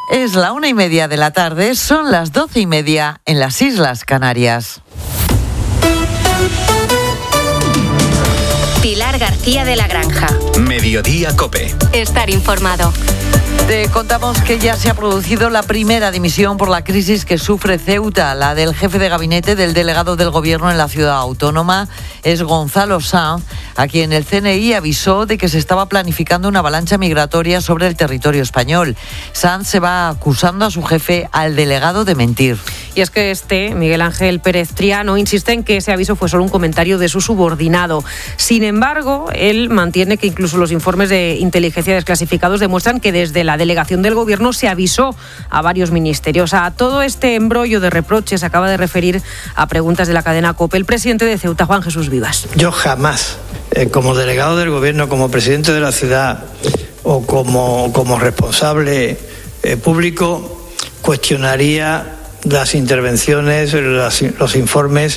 Es la 1:30 de la tarde, son las 12:30 en las Islas Canarias. Pilar García de la Granja. Mediodía COPE. Estar informado. Te contamos que ya se ha producido la primera dimisión por la crisis que sufre Ceuta. La del jefe de gabinete del delegado del gobierno en la ciudad autónoma es Gonzalo Sanz, a quien el CNI avisó de que se estaba planificando una avalancha migratoria sobre el territorio español. Sanz se va acusando a su jefe, al delegado, de mentir. Y es que Miguel Ángel Pérez Triano, insiste en que ese aviso fue solo un comentario de su subordinado. Sin embargo, él mantiene que incluso los informes de inteligencia desclasificados demuestran que desde la delegación del gobierno se avisó a varios ministerios. A todo este embrollo de reproches se acaba de referir a preguntas de la cadena COPE el presidente de Ceuta, Juan Jesús Vivas. Yo jamás, como delegado del gobierno, como presidente de la ciudad o como responsable público, cuestionaría las intervenciones, los informes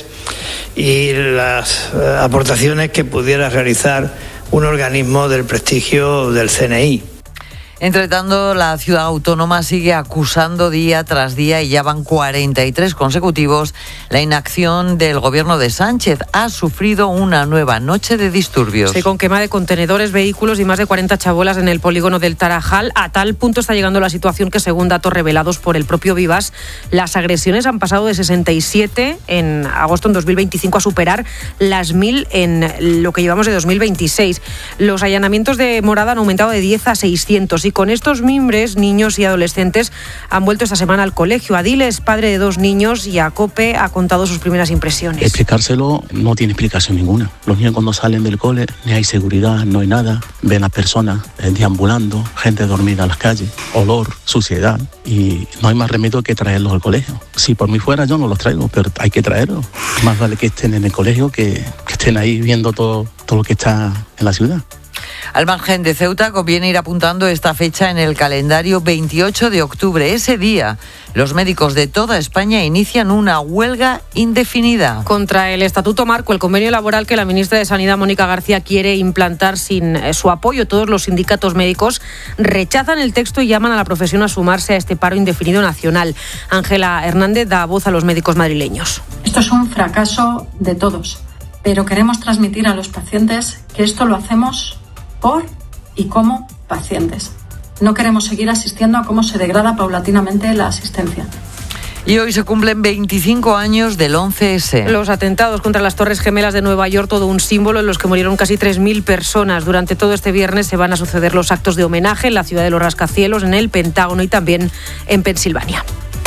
y las aportaciones que pudiera realizar un organismo del prestigio del CNI. Entre tanto, la ciudad autónoma sigue acusando día tras día, y ya van 43 consecutivos, la inacción del gobierno de Sánchez. Ha sufrido una nueva noche de disturbios. Sí, con quema de contenedores, vehículos y más de 40 chabolas en el polígono del Tarajal. A tal punto está llegando la situación que, según datos revelados por el propio Vivas, las agresiones han pasado de 67 en agosto en 2025 a superar las 1000 en lo que llevamos de 2026. Los allanamientos de morada han aumentado de 10 a 600. Y con estos mimbres, niños y adolescentes han vuelto esta semana al colegio. Adil es padre de 2 niños y a COPE ha contado sus primeras impresiones. Explicárselo no tiene explicación ninguna. Los niños, cuando salen del cole, ni hay seguridad, no hay nada. Ven a personas deambulando, gente dormida en las calles, olor, suciedad, y no hay más remedio que traerlos al colegio. Si por mí fuera, yo no los traigo, pero hay que traerlos. Más vale que estén en el colegio que estén ahí viendo todo lo que está en la ciudad. Al margen de Ceuta, conviene ir apuntando esta fecha en el calendario: 28 de octubre. Ese día, los médicos de toda España inician una huelga indefinida. Contra el Estatuto Marco, el convenio laboral que la ministra de Sanidad, Mónica García, quiere implantar sin su apoyo. Todos los sindicatos médicos rechazan el texto y llaman a la profesión a sumarse a este paro indefinido nacional. Ángela Hernández da voz a los médicos madrileños. Esto es un fracaso de todos, pero queremos transmitir a los pacientes que esto lo hacemos por y como pacientes. No queremos seguir asistiendo a cómo se degrada paulatinamente la asistencia. Y hoy se cumplen 25 años del 11S. Los atentados contra las Torres Gemelas de Nueva York, todo un símbolo en los que murieron casi 3.000 personas. Durante todo este viernes se van a suceder los actos de homenaje en la ciudad de los rascacielos, en el Pentágono y también en Pensilvania.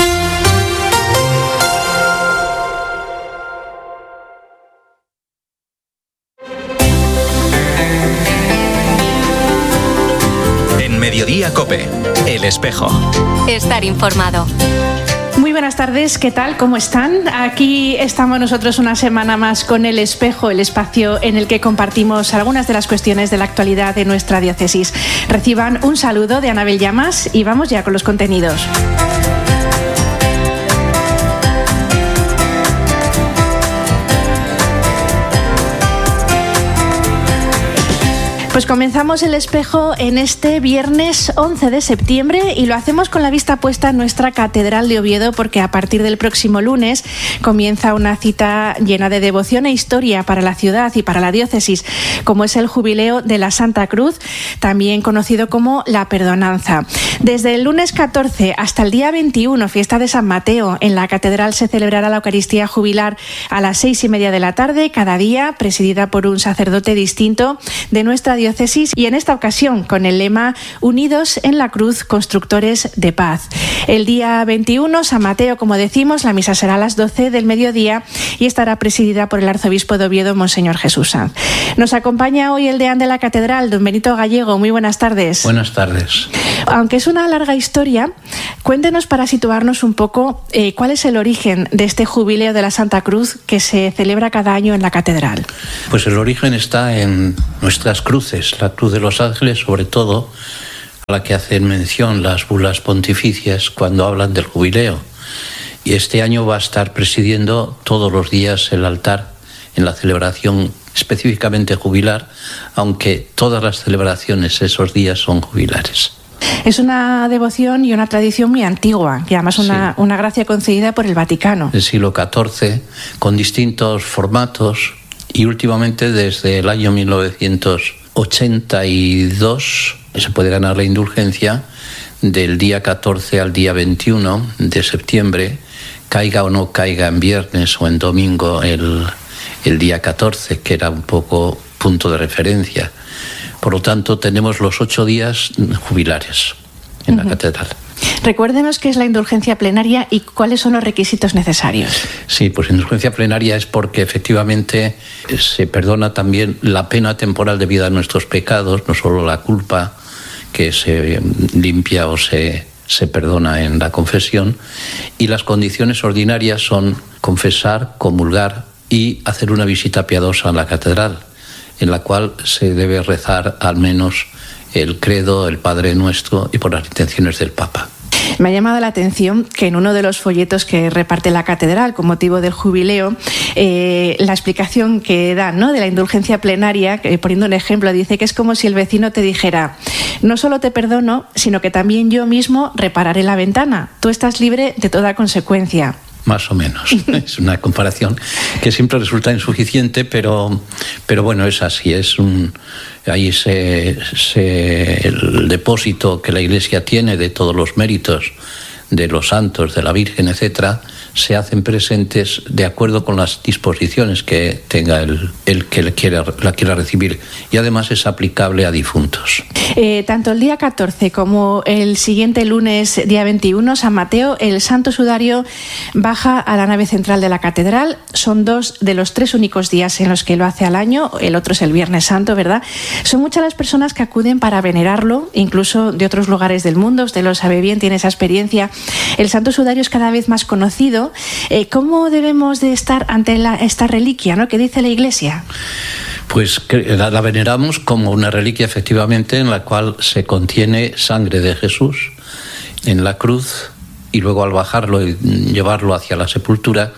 Mediodía COPE. El Espejo. Estar informado. Muy buenas tardes, ¿qué tal? ¿Cómo están? Aquí estamos nosotros una semana más con El Espejo, el espacio en el que compartimos algunas de las cuestiones de la actualidad de nuestra diócesis. Reciban un saludo de Anabel Llamas y vamos ya con los contenidos. Pues comenzamos El Espejo en este viernes 11 de septiembre y lo hacemos con la vista puesta en nuestra Catedral de Oviedo, porque a partir del próximo lunes comienza una cita llena de devoción e historia para la ciudad y para la diócesis, como es el Jubileo de la Santa Cruz, también conocido como la Perdonanza. Desde el lunes 14 hasta el día 21, fiesta de San Mateo, en la Catedral se celebrará la Eucaristía Jubilar a las 6:30 de la tarde, cada día presidida por un sacerdote distinto de nuestra diócesis, y en esta ocasión con el lema Unidos en la Cruz, constructores de paz. El día 21, San Mateo, como decimos, la misa será a las 12 del mediodía y estará presidida por el arzobispo de Oviedo, Monseñor Jesús Sanz. Nos acompaña hoy el deán de la Catedral, don Benito Gallego. Muy buenas tardes. Buenas tardes. Aunque es una larga historia, cuéntenos, para situarnos un poco, cuál es el origen de este Jubileo de la Santa Cruz que se celebra cada año en la Catedral. Pues el origen está en nuestras cruces, la Cruz de los Ángeles, sobre todo, a la que hacen mención las bulas pontificias cuando hablan del jubileo. Y este año va a estar presidiendo todos los días el altar en la celebración específicamente jubilar, aunque todas las celebraciones esos días son jubilares. Es una devoción y una tradición muy antigua, que además una gracia concedida por el Vaticano. Del siglo XIV, con distintos formatos, y últimamente desde el año 1982 se puede ganar la indulgencia del día 14 al día 21 de septiembre, caiga o no caiga en viernes o en domingo el día 14, que era un poco punto de referencia. Por lo tanto, tenemos los 8 días jubilares en la catedral. Recuérdenos qué es la indulgencia plenaria y cuáles son los requisitos necesarios. Sí, pues indulgencia plenaria es porque efectivamente se perdona también la pena temporal debida a nuestros pecados, no solo la culpa que se limpia o se perdona en la confesión, y las condiciones ordinarias son confesar, comulgar y hacer una visita piadosa a la catedral, en la cual se debe rezar al menos el credo, el Padre Nuestro y por las intenciones del Papa. Me ha llamado la atención que en uno de los folletos que reparte la catedral con motivo del jubileo, la explicación que dan, ¿no?, de la indulgencia plenaria, poniendo un ejemplo, dice que es como si el vecino te dijera: no solo te perdono, sino que también yo mismo repararé la ventana. Tú estás libre de toda consecuencia. Más o menos. Es una comparación que siempre resulta insuficiente, pero bueno, es así. Ahí el depósito que la Iglesia tiene de todos los méritos de los santos, de la Virgen, etcétera, se hacen presentes de acuerdo con las disposiciones que tenga el que la quiera recibir, y además es aplicable a difuntos. Tanto el día 14 como el siguiente lunes, día 21, San Mateo, el Santo Sudario baja a la nave central de la catedral. Son 2 de los 3 únicos días en los que lo hace al año, el otro es el Viernes Santo, ¿verdad? Son muchas las personas que acuden para venerarlo, incluso de otros lugares del mundo. Usted lo sabe bien, tiene esa experiencia. El Santo Sudario es cada vez más conocido. ¿Cómo debemos de estar ante esta reliquia, ¿no?, que dice la Iglesia? Pues la veneramos como una reliquia, efectivamente, en la cual se contiene sangre de Jesús en la cruz, y luego al bajarlo y llevarlo hacia la sepultura,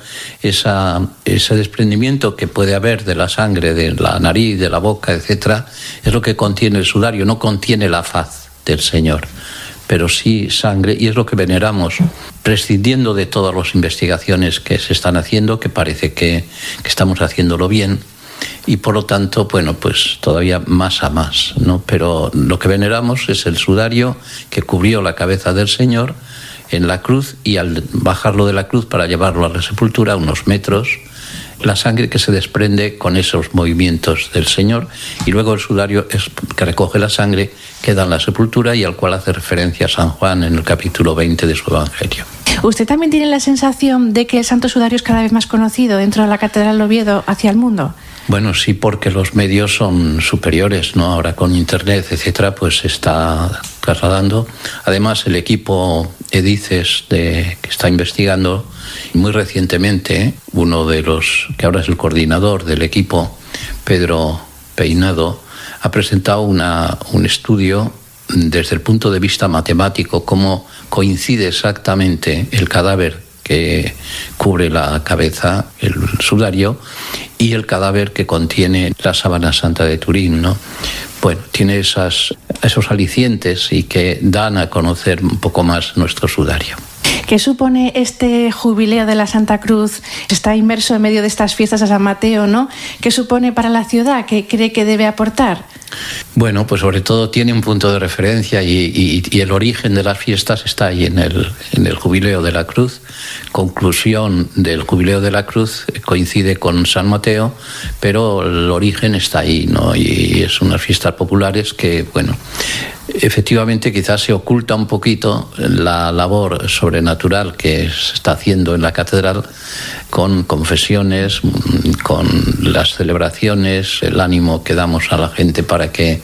ese desprendimiento que puede haber de la sangre, de la nariz, de la boca, etcétera, es lo que contiene el sudario. No contiene la faz del Señor, pero sí sangre, y es lo que veneramos, prescindiendo de todas las investigaciones que se están haciendo, que parece que estamos haciéndolo bien, y por lo tanto, bueno, pues todavía más a más, ¿no? Pero lo que veneramos es el sudario que cubrió la cabeza del Señor en la cruz, y al bajarlo de la cruz para llevarlo a la sepultura, unos metros, la sangre que se desprende con esos movimientos del Señor, y luego el sudario que recoge la sangre, queda en la sepultura, y al cual hace referencia San Juan en el capítulo 20 de su Evangelio. ¿Usted también tiene la sensación de que el Santo Sudario es cada vez más conocido dentro de la Catedral de Oviedo hacia el mundo? Bueno, sí, porque los medios son superiores, ¿no? Ahora con Internet, etcétera, pues se está trasladando. Además, el equipo EDICES que está investigando, muy recientemente, uno de los que ahora es el coordinador del equipo, Pedro Peinado, ha presentado un estudio desde el punto de vista matemático, cómo coincide exactamente el cadáver que cubre la cabeza, el sudario, y el cadáver que contiene la sábana santa de Turín, ¿no? Bueno, tiene esos alicientes y que dan a conocer un poco más nuestro sudario. ¿Qué supone este jubileo de la Santa Cruz? Está inmerso en medio de estas fiestas a San Mateo, ¿no? ¿Qué supone para la ciudad? ¿Qué cree que debe aportar? Bueno, pues sobre todo tiene un punto de referencia, y el origen de las fiestas está ahí en el Jubileo de la Cruz. Conclusión del Jubileo de la Cruz coincide con San Mateo, pero el origen está ahí, ¿no? Y es unas fiestas populares que, bueno, efectivamente quizás se oculta un poquito la labor sobrenatural que se está haciendo en la catedral, con confesiones, con las celebraciones, el ánimo que damos a la gente para que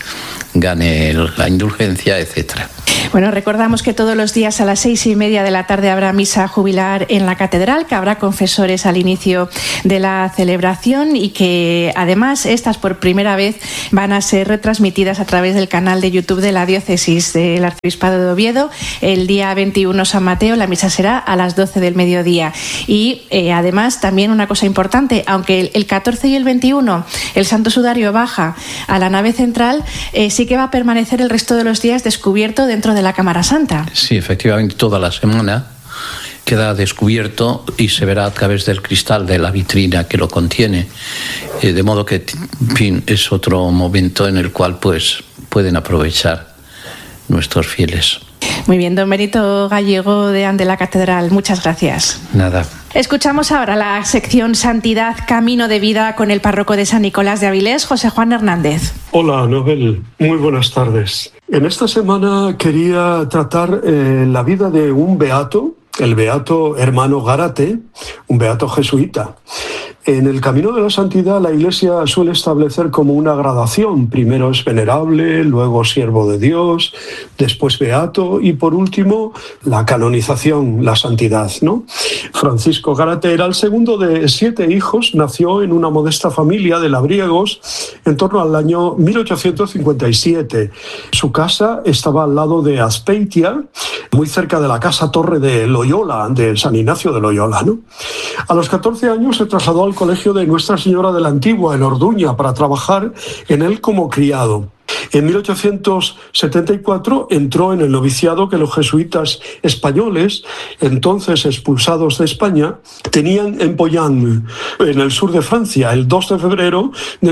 gane la indulgencia, etcétera. Bueno, recordamos que todos los días a las 6:30 de la tarde habrá misa jubilar en la catedral, que habrá confesores al inicio de la celebración, y que además estas por primera vez van a ser retransmitidas a través del canal de YouTube de la Diócesis del Arzobispado de Oviedo. El día 21 San Mateo, la misa será a las 12 del mediodía. Y además también una cosa importante, aunque el 14 y el 21 el Santo Sudario baja a la nave central, sí que va a permanecer el resto de los días descubierto dentro de la Cámara Santa. Sí, efectivamente, toda la semana queda descubierto y se verá a través del cristal de la vitrina que lo contiene. De modo que, en fin, es otro momento en el cual pues pueden aprovechar nuestros fieles. Muy bien, don Benito Gallego, deán de la Catedral, muchas gracias. Nada. Escuchamos ahora la sección Santidad, Camino de Vida con el párroco de San Nicolás de Avilés, José Juan Hernández. Hola, Nobel. Muy buenas tardes. En esta semana quería tratar la vida de un beato, el beato hermano Gárate, un beato jesuita. En el camino de la santidad la Iglesia suele establecer como una gradación. Primero es venerable, luego siervo de Dios, después beato y por último la canonización, la santidad, ¿no? Francisco Gárate era el segundo de 7 hijos, nació en una modesta familia de labriegos en torno al año 1857. Su casa estaba al lado de Azpeitia, muy cerca de la casa torre de Loyola, de San Ignacio de Loyola, ¿no? A los 14 años se trasladó al colegio de Nuestra Señora de la Antigua, en Orduña, para trabajar en él como criado. En 1874 entró en el noviciado que los jesuitas españoles, entonces expulsados de España, tenían en Poyan, en el sur de Francia, el 2 de febrero de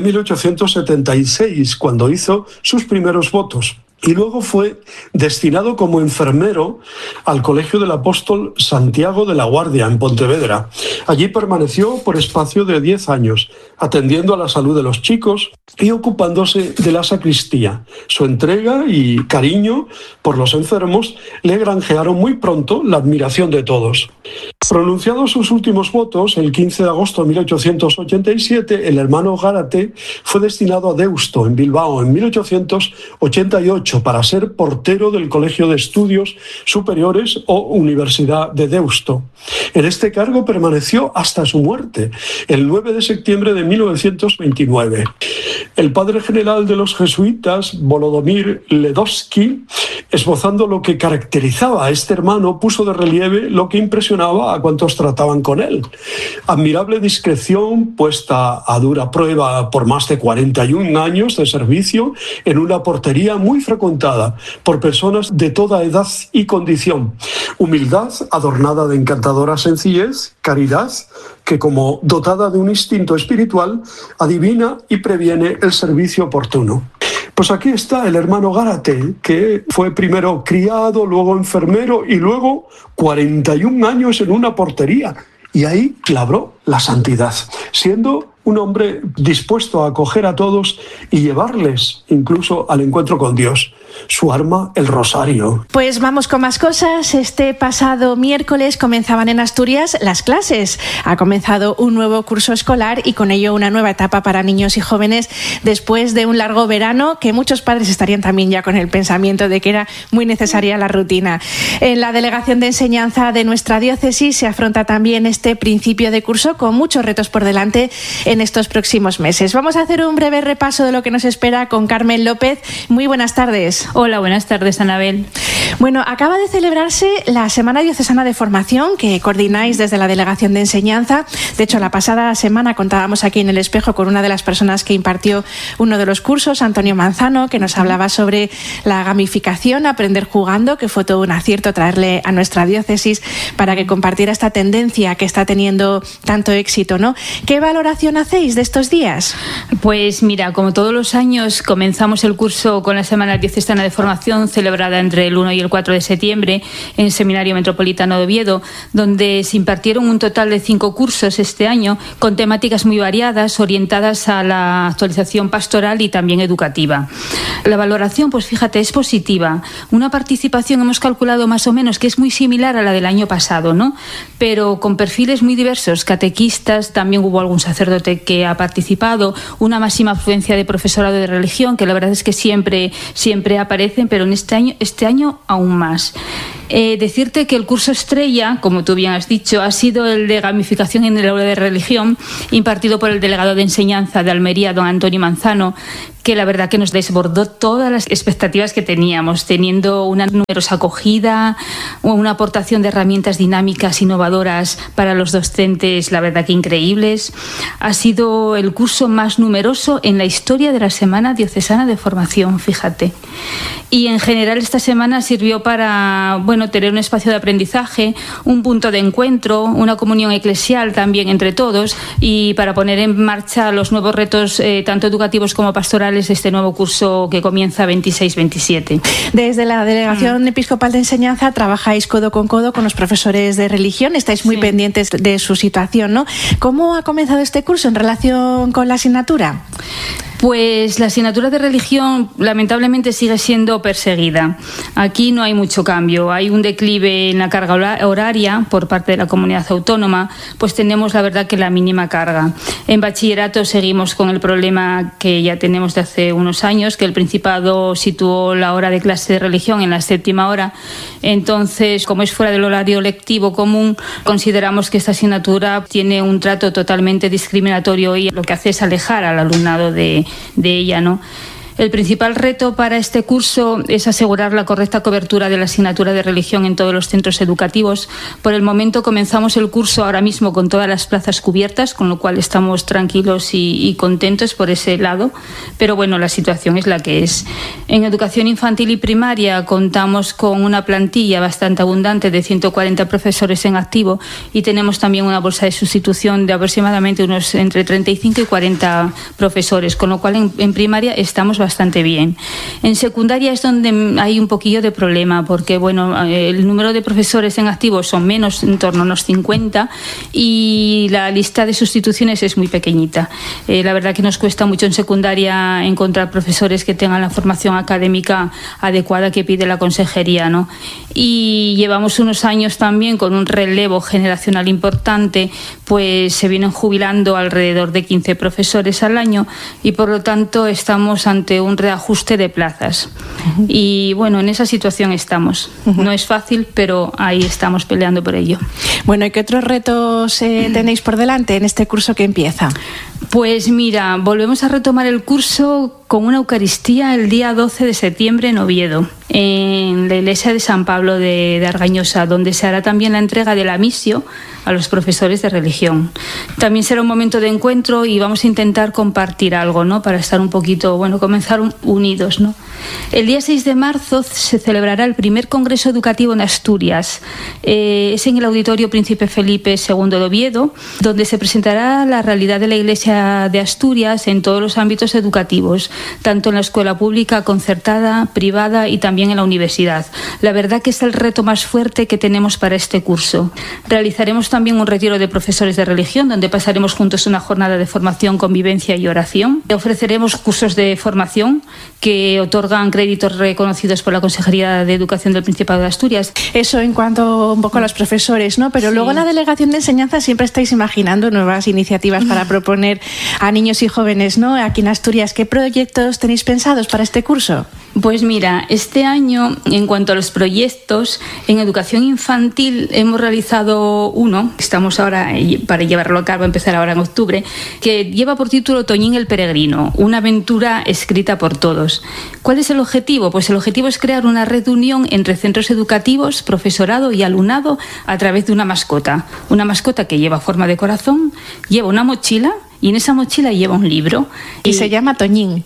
1876, cuando hizo sus primeros votos. Y luego fue destinado como enfermero al Colegio del Apóstol Santiago de la Guardia, en Pontevedra. Allí permaneció por espacio de 10 años, atendiendo a la salud de los chicos y ocupándose de la sacristía. Su entrega y cariño por los enfermos le granjearon muy pronto la admiración de todos. Pronunciados sus últimos votos, el 15 de agosto de 1887, el hermano Gárate fue destinado a Deusto, en Bilbao, en 1888, para ser portero del Colegio de Estudios Superiores o Universidad de Deusto. En este cargo permaneció hasta su muerte, el 9 de septiembre de 1929. El padre general de los jesuitas, Volodymyr Ledowski, esbozando lo que caracterizaba a este hermano, puso de relieve lo que impresionaba a cuantos trataban con él. Admirable discreción puesta a dura prueba por más de 41 años de servicio en una portería muy frecuentada por personas de toda edad y condición. Humildad adornada de encantadora sencillez, caridad que, como dotada de un instinto espiritual, adivina y previene el servicio oportuno. Pues aquí está el hermano Gárate, que fue primero criado, luego enfermero y luego 41 años en una portería. Y ahí labró la santidad, siendo un hombre dispuesto a acoger a todos y llevarles incluso al encuentro con Dios. Su arma, el rosario. Pues vamos con más cosas. Este pasado miércoles comenzaban en Asturias las clases. Ha comenzado un nuevo curso escolar y con ello una nueva etapa para niños y jóvenes después de un largo verano que muchos padres estarían también ya con el pensamiento de que era muy necesaria la rutina. En la Delegación de Enseñanza de nuestra diócesis se afronta también este principio de curso con muchos retos por delante en estos próximos meses. Vamos a hacer un breve repaso de lo que nos espera con Carmen López. Muy buenas tardes. Hola, buenas tardes, Anabel. Bueno, acaba de celebrarse la Semana Diocesana de Formación que coordináis desde la Delegación de Enseñanza. De hecho, la pasada semana contábamos aquí en El Espejo con una de las personas que impartió uno de los cursos, Antonio Manzano, que nos hablaba sobre la gamificación, aprender jugando, que fue todo un acierto traerle a nuestra diócesis para que compartiera esta tendencia que está teniendo tanto éxito, ¿no? ¿Qué valoración hacéis de estos días? Pues mira, como todos los años comenzamos el curso con la Semana Diocesana de Formación celebrada entre el 1 y el 4 de septiembre en el Seminario Metropolitano de Oviedo, donde se impartieron un total de 5 cursos este año con temáticas muy variadas orientadas a la actualización pastoral y también educativa. La valoración, pues fíjate, es positiva. Una participación hemos calculado más o menos que es muy similar a la del año pasado, ¿no? Pero con perfiles muy diversos, catequistas, también hubo algún sacerdote que ha participado, una máxima afluencia de profesorado de religión, que la verdad es que siempre aparecen, pero en este año aún más. Decirte que el curso estrella, como tú bien has dicho, ha sido el de gamificación en el aula de religión, impartido por el delegado de enseñanza de Almería, don Antonio Manzano, que la verdad que nos desbordó todas las expectativas que teníamos, teniendo una numerosa acogida, una aportación de herramientas dinámicas, innovadoras para los docentes, la verdad que increíbles. Ha sido el curso más numeroso en la historia de la Semana Diocesana de Formación, fíjate. Y en general esta semana sirvió para, tener un espacio de aprendizaje, un punto de encuentro, una comunión eclesial también entre todos, y para poner en marcha los nuevos retos, tanto educativos como pastorales, de este nuevo curso que comienza 26-27. Desde la Delegación Episcopal de Enseñanza trabajáis codo con los profesores de religión, estáis muy pendientes de su situación, ¿no? ¿Cómo ha comenzado este curso en relación con la asignatura? Pues la asignatura de religión lamentablemente sigue siendo perseguida. Aquí no hay mucho cambio. Hay un declive en la carga horaria por parte de la comunidad autónoma, pues tenemos la verdad que la mínima carga. En bachillerato seguimos con el problema que ya tenemos de hace unos años, que el Principado situó la hora de clase de religión en la 7ª hora. Entonces, como es fuera del horario lectivo común, consideramos que esta asignatura tiene un trato totalmente discriminatorio y lo que hace es alejar al alumnado de ella, ¿no? El principal reto para este curso es asegurar la correcta cobertura de la asignatura de religión en todos los centros educativos. Por el momento comenzamos el curso ahora mismo con todas las plazas cubiertas, con lo cual estamos tranquilos y contentos por ese lado, pero la situación es la que es. En educación infantil y primaria contamos con una plantilla bastante abundante de 140 profesores en activo y tenemos también una bolsa de sustitución de aproximadamente unos entre 35 y 40 profesores, con lo cual en primaria estamos bastante bien. En secundaria es donde hay un poquillo de problema porque el número de profesores en activo son menos, en torno a unos 50, y la lista de sustituciones es muy pequeñita. La verdad que nos cuesta mucho en secundaria encontrar profesores que tengan la formación académica adecuada que pide la consejería, ¿no? Y llevamos unos años también con un relevo generacional importante, pues se vienen jubilando alrededor de 15 profesores al año y por lo tanto estamos ante un reajuste de plazas. Y en esa situación estamos. No es fácil, pero ahí estamos peleando por ello. ¿Y qué otros retos tenéis por delante en este curso que empieza? Pues mira, volvemos a retomar el curso con una Eucaristía el día 12 de septiembre en Oviedo, en la iglesia de San Pablo de Argañosa, donde se hará también la entrega de la misio a los profesores de religión. También será un momento de encuentro y vamos a intentar compartir algo, ¿no? Para estar un poquito, comenzar unidos, ¿no? El día 6 de marzo se celebrará el primer Congreso Educativo en Asturias. Es en el Auditorio Príncipe Felipe II de Oviedo, donde se presentará la realidad de la Iglesia de Asturias en todos los ámbitos educativos, tanto en la escuela pública, concertada, privada y también en la universidad. La verdad que es el reto más fuerte que tenemos para este curso. Realizaremos también un retiro de profesores de religión, donde pasaremos juntos una jornada de formación, convivencia y oración. Ofreceremos cursos de formación que otorgan créditos reconocidos por la Consejería de Educación del Principado de Asturias. Eso en cuanto un poco a los profesores, ¿no? Pero luego en la Delegación de Enseñanza siempre estáis imaginando nuevas iniciativas para proponer a niños y jóvenes, ¿no? Aquí en Asturias, ¿qué proyectos tenéis pensados para este curso? Pues mira, este año, en cuanto a los proyectos, en educación infantil hemos realizado uno, estamos ahora para llevarlo a cabo, empezar ahora en octubre, que lleva por título Toñín el Peregrino, una aventura escrita por todos. ¿Cuál es el objetivo? Pues el objetivo es crear una red de unión entre centros educativos, profesorado y alumnado a través de una mascota que lleva forma de corazón, lleva una mochila, y en esa mochila lleva un libro. Y se llama Toñín.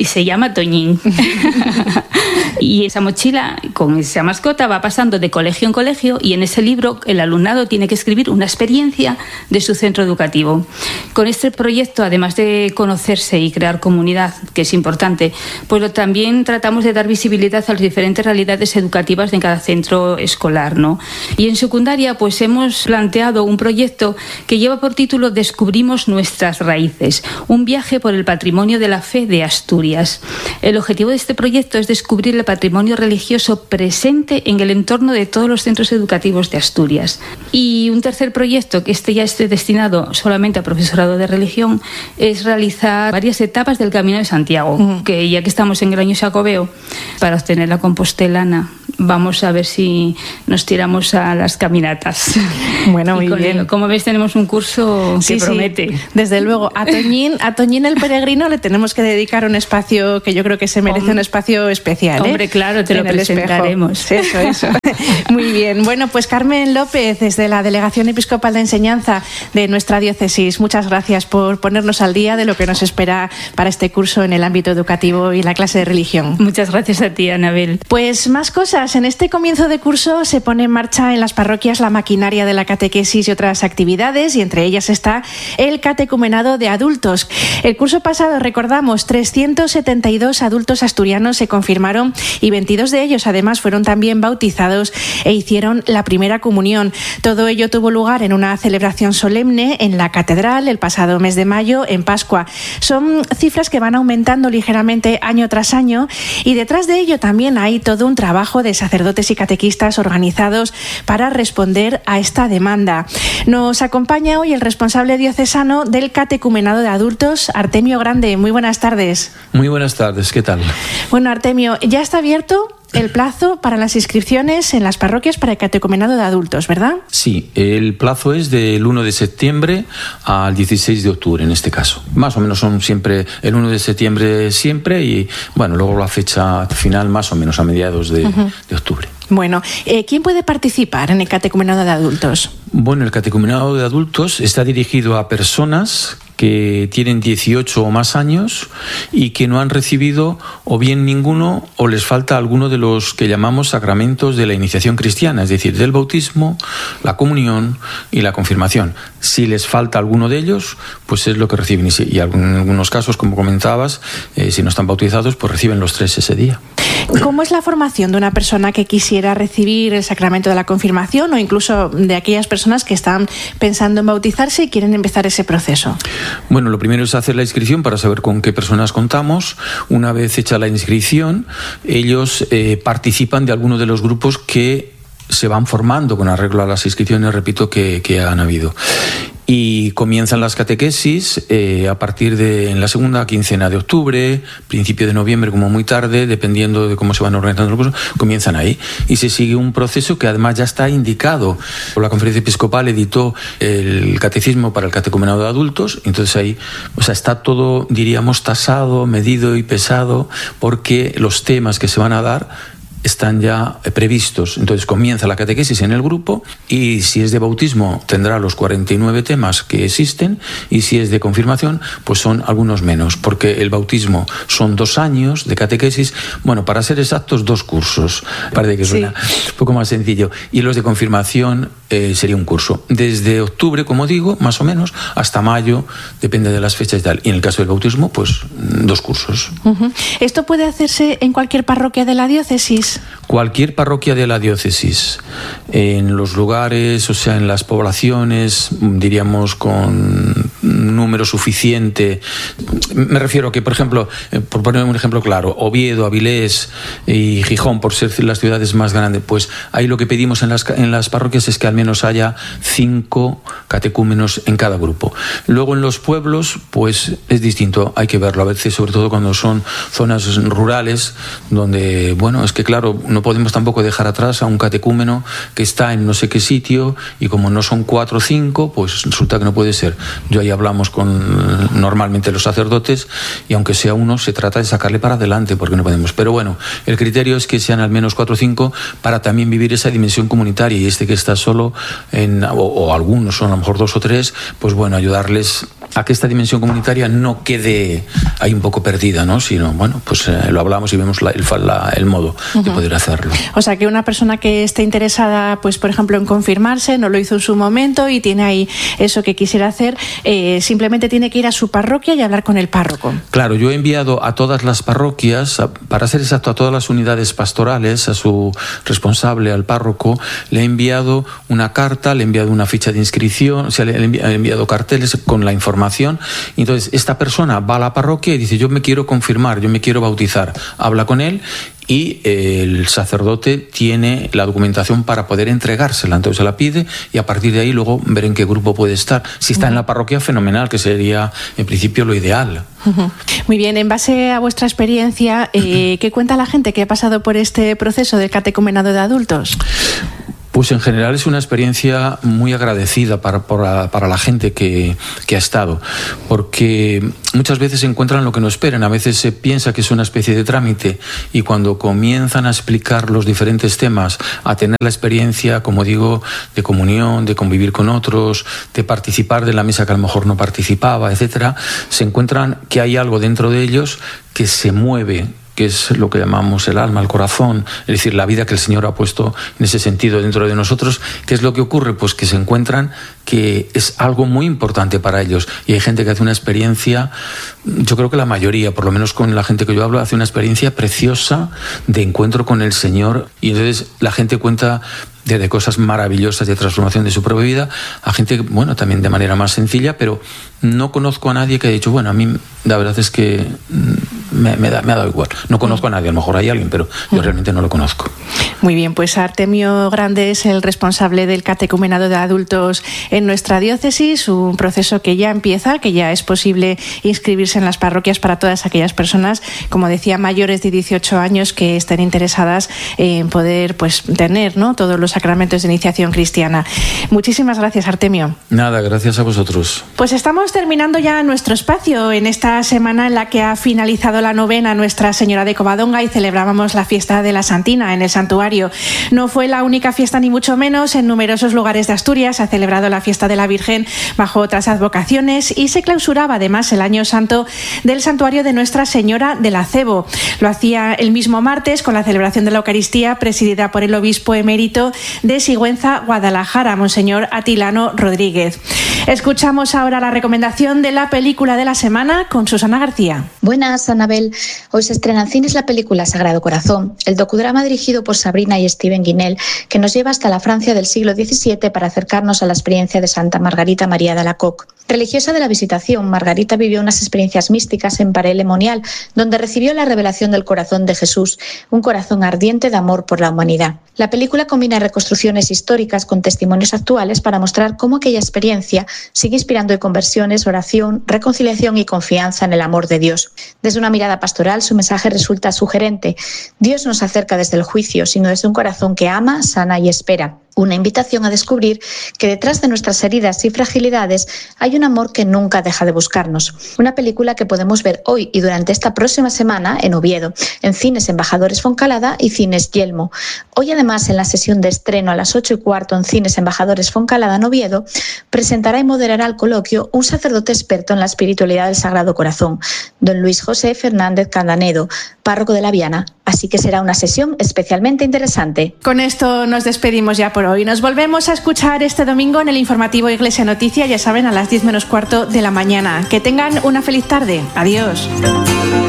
Y esa mochila con esa mascota va pasando de colegio en colegio y en ese libro el alumnado tiene que escribir una experiencia de su centro educativo. Con este proyecto, además de conocerse y crear comunidad, que es importante, pues también tratamos de dar visibilidad a las diferentes realidades educativas de cada centro escolar, ¿no? Y en secundaria pues hemos planteado un proyecto que lleva por título Descubrimos nuestras raíces. Raíces, un viaje por el patrimonio de la fe de Asturias. El objetivo de este proyecto es descubrir el patrimonio religioso presente en el entorno de todos los centros educativos de Asturias. Y un tercer proyecto, que ya esté destinado solamente a profesorado de religión, es realizar varias etapas del Camino de Santiago, que ya que estamos en el año Xacobeo, para obtener la compostelana, vamos a ver si nos tiramos a las caminatas. Bueno, muy bien. Como ves, tenemos un curso que promete. Sí, desde luego. A Toñín el peregrino le tenemos que dedicar un espacio que yo creo que se merece, un espacio especial. Hombre, claro, te lo presentaremos. Eso. Muy bien. Bueno, pues Carmen López, desde la Delegación Episcopal de Enseñanza de nuestra diócesis, muchas gracias por ponernos al día de lo que nos espera para este curso en el ámbito educativo y la clase de religión. Muchas gracias a ti, Anabel. Pues más cosas. En este comienzo de curso se pone en marcha en las parroquias la maquinaria de la catequesis y otras actividades, y entre ellas está el catecumenado de adultos. El curso pasado, recordamos, 372 adultos asturianos se confirmaron y 22 de ellos además fueron también bautizados e hicieron la primera comunión. Todo ello tuvo lugar en una celebración solemne en la catedral el pasado mes de mayo, en Pascua. Son cifras que van aumentando ligeramente año tras año, y detrás de ello también hay todo un trabajo de sacerdotes y catequistas organizados para responder a esta demanda. Nos acompaña hoy el responsable diocesano del catecumenado de adultos, Artemio Grande. Muy buenas tardes. Muy buenas tardes, ¿qué tal? Bueno, Artemio, ya está abierto el plazo para las inscripciones en las parroquias para el catecumenado de adultos, ¿verdad? Sí, el plazo es del 1 de septiembre al 16 de octubre en este caso. Más o menos son siempre el 1 de septiembre siempre, y bueno, luego la fecha final más o menos a mediados de octubre. Bueno, ¿quién puede participar en el catecumenado de adultos? Bueno, el catecumenado de adultos está dirigido a personas que tienen 18 o más años y que no han recibido o bien ninguno o les falta alguno de los que llamamos sacramentos de la iniciación cristiana, es decir, del bautismo, la comunión y la confirmación. Si les falta alguno de ellos, pues es lo que reciben, y en algunos casos, como comentabas, si no están bautizados, pues reciben los 3 ese día. ¿Cómo es la formación de una persona que quisiera recibir el sacramento de la confirmación, o incluso de aquellas personas que están pensando en bautizarse y quieren empezar ese proceso? Bueno, lo primero es hacer la inscripción para saber con qué personas contamos. Una vez hecha la inscripción, ellos participan de alguno de los grupos que se van formando con arreglo a las inscripciones, repito, que han habido. Y comienzan las catequesis a partir de en la segunda quincena de octubre, principio de noviembre, como muy tarde, dependiendo de cómo se van organizando los cursos, comienzan ahí. Y se sigue un proceso que además ya está indicado. La Conferencia Episcopal editó el catecismo para el catecumenado de adultos, entonces ahí está todo, diríamos, tasado, medido y pesado, porque los temas que se van a dar están ya previstos. Entonces comienza la catequesis en el grupo, y si es de bautismo tendrá los 49 temas que existen, y si es de confirmación pues son algunos menos, porque el bautismo son 2 años de catequesis, bueno, para ser exactos 2 cursos, parece que suena un poco más sencillo, y los de confirmación sería un curso, desde octubre, como digo, más o menos, hasta mayo, depende de las fechas y tal, y en el caso del bautismo pues 2 cursos. ¿Esto puede hacerse en cualquier parroquia de la diócesis? Cualquier parroquia de la diócesis, en los lugares, o sea, en las poblaciones, diríamos, con número suficiente. Me refiero a que, por ejemplo, por poner un ejemplo claro, Oviedo, Avilés y Gijón, por ser las ciudades más grandes, pues ahí lo que pedimos en las parroquias es que al menos haya 5 catecúmenos en cada grupo. Luego en los pueblos, pues es distinto, hay que verlo a veces, sobre todo cuando son zonas rurales, donde, bueno, es que claro, no podemos tampoco dejar atrás a un catecúmeno que está en no sé qué sitio, y como no son 4 o 5, pues resulta que no puede ser. Yo ahí hablamos con normalmente los sacerdotes, y aunque sea uno, se trata de sacarle para adelante, porque no podemos. Pero bueno, el criterio es que sean al menos 4 o 5 para también vivir esa dimensión comunitaria, y que está solo o algunos son a lo mejor 2 o 3, pues bueno, ayudarles a que esta dimensión comunitaria no quede ahí un poco perdida, ¿no? Sino, bueno, pues lo hablamos y vemos el modo de poder hacerlo. O sea, que una persona que esté interesada, pues por ejemplo, en confirmarse, no lo hizo en su momento y tiene ahí eso que quisiera hacer, simplemente tiene que ir a su parroquia y hablar con el párroco. Claro, yo he enviado a todas las parroquias, para ser exacto, a todas las unidades pastorales, a su responsable, al párroco, le he enviado una carta, le he enviado una ficha de inscripción, o sea, le he enviado carteles con la información formación. Y entonces esta persona va a la parroquia y dice: yo me quiero confirmar, yo me quiero bautizar. Habla con él y el sacerdote tiene la documentación para poder entregársela. Entonces se la pide y a partir de ahí luego ver en qué grupo puede estar. Si está en la parroquia, fenomenal, que sería en principio lo ideal. Muy bien, en base a vuestra experiencia, ¿qué cuenta la gente que ha pasado por este proceso del catecumenado de adultos? Pues en general es una experiencia muy agradecida para la gente que ha estado, porque muchas veces se encuentran lo que no esperan. A veces se piensa que es una especie de trámite y cuando comienzan a explicar los diferentes temas, a tener la experiencia, como digo, de comunión, de convivir con otros, de participar de la misa que a lo mejor no participaba, etcétera, se encuentran que hay algo dentro de ellos que se mueve, que es lo que llamamos el alma, el corazón, es decir, la vida que el Señor ha puesto en ese sentido dentro de nosotros. ¿Qué es lo que ocurre? Pues que se encuentran que es algo muy importante para ellos y hay gente que hace una experiencia, yo creo que la mayoría, por lo menos con la gente que yo hablo, hace una experiencia preciosa de encuentro con el Señor y entonces la gente cuenta de cosas maravillosas de transformación de su propia vida, a gente, bueno, también de manera más sencilla, pero no conozco a nadie que haya dicho, bueno, a mí la verdad es que me ha dado igual. No conozco a nadie, a lo mejor hay alguien, pero yo realmente no lo conozco. Muy bien, pues Artemio Grande es el responsable del catecumenado de adultos en nuestra diócesis, un proceso que ya empieza, que ya es posible inscribirse en las parroquias para todas aquellas personas, como decía, mayores de 18 años que estén interesadas en poder pues tener, ¿no?, todos los sacramentos de iniciación cristiana. Muchísimas gracias, Artemio. Nada, gracias a vosotros. Pues estamos terminando ya nuestro espacio en esta semana en la que ha finalizado la novena Nuestra Señora de Covadonga y celebrábamos la fiesta de la Santina en el santuario. No fue la única fiesta ni mucho menos. En numerosos lugares de Asturias se ha celebrado la fiesta de la Virgen bajo otras advocaciones y se clausuraba además el año santo del santuario de Nuestra Señora del Acebo. Lo hacía el mismo martes con la celebración de la Eucaristía presidida por el obispo emérito de Sigüenza, Guadalajara, Monseñor Atilano Rodríguez. Escuchamos ahora la recomendación de la película de la semana con Susana García. Buenas, Anabel. Hoy se estrena en cines la película Sagrado Corazón, el docudrama dirigido por Sabrina y Steven Guinel, que nos lleva hasta la Francia del siglo XVII para acercarnos a la experiencia de Santa Margarita María de Alacoque. Religiosa de la Visitación, Margarita vivió unas experiencias místicas en Paray-le-Monial, donde recibió la revelación del corazón de Jesús, un corazón ardiente de amor por la humanidad. La película combina reconstrucciones históricas con testimonios actuales para mostrar cómo aquella experiencia sigue inspirando en conversiones, oración, reconciliación y confianza en el amor de Dios. Desde una mirada pastoral, su mensaje resulta sugerente. Dios no se acerca desde el juicio, sino desde un corazón que ama, sana y espera. Una invitación a descubrir que detrás de nuestras heridas y fragilidades hay un amor que nunca deja de buscarnos. Una película que podemos ver hoy y durante esta próxima semana en Oviedo, en Cines Embajadores Foncalada y Cines Yelmo. Hoy además, en la sesión de estreno a las 8:15 en Cines Embajadores Foncalada en Oviedo, presentará y moderará el coloquio un sacerdote experto en la espiritualidad del Sagrado Corazón, don Luis José Fernández Candanedo, párroco de La Viana. Así que será una sesión especialmente interesante. Con esto nos despedimos ya por hoy. Nos volvemos a escuchar este domingo en el informativo Iglesia Noticia, ya saben, a las 10 menos cuarto de la mañana. Que tengan una feliz tarde. Adiós.